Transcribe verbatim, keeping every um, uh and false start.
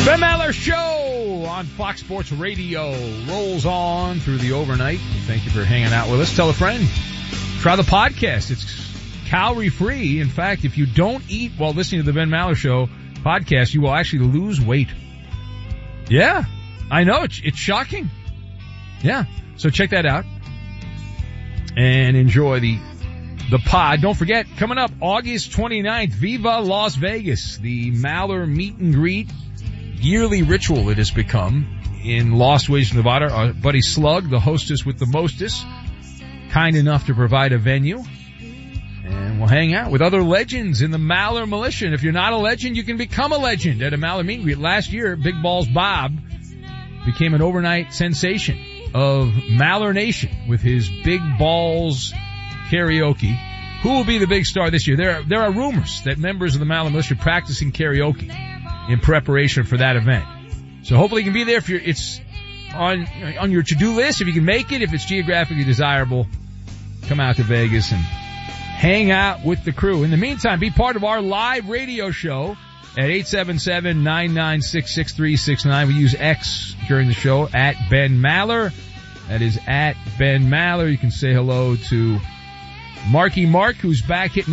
Ben Maller Show on Fox Sports Radio rolls on through the overnight. Thank you for hanging out with us. Tell a friend. Try the podcast. It's calorie free. In fact, if you don't eat while listening to the Ben Maller Show podcast, you will actually lose weight. Yeah, I know. It's, it's shocking. Yeah. So check that out and enjoy the the pod. Don't forget, coming up August twenty-ninth, Viva Las Vegas, the Maller meet and greet. Yearly ritual it has become in Las Vegas, Nevada. Our buddy Slug, the hostess with the mostest, kind enough to provide a venue. And we'll hang out with other legends in the Maller militia. And if you're not a legend, you can become a legend at a Maller meet and greet. Last year, Big Balls Bob became an overnight sensation of Maller Nation with his Big Balls karaoke. Who will be the big star this year? There are, there are rumors that members of the Maller militia are practicing karaoke in preparation for that event. So hopefully you can be there if you're, it's on, on your to-do list. If you can make it, if it's geographically desirable, come out to Vegas and hang out with the crew. In the meantime, be part of our live radio show at eight seven seven, nine nine six, six three six nine. We use X during the show at Ben Maller. That is at Ben Maller. You can say hello to Marky Mark, who's back hitting